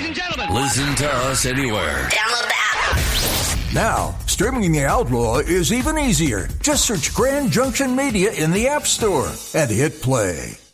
and gentlemen. Listen to us anywhere. Download the app. Now, streaming The Outlaw is even easier. Just search Grand Junction Media in the App Store and hit play.